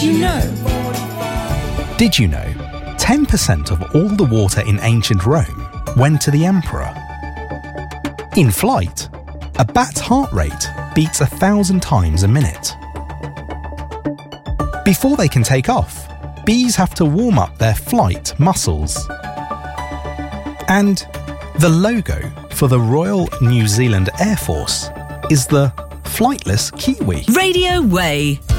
you know? Did you know 10% of all the water in ancient Rome went to the emperor? In flight, a bat's heart rate beats 1,000 times a minute. Before they can take off, bees have to warm up their flight muscles. And the logo for the Royal New Zealand Air Force is the flightless kiwi. Radio Way.